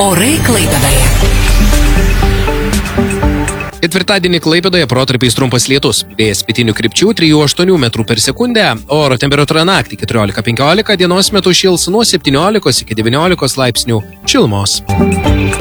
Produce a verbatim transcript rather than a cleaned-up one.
Orai Klaipėdoje. Ketvirtadienį Klaipėdoje protarpiais trumpas lietus. Vėjas pietinių krypčių trijų aštuonių metrų per sekundę. Oro temperatūra naktį keturiolika penkiolika, dienos metu šils nuo septyniolikos iki devyniolikos laipsnių šilumos.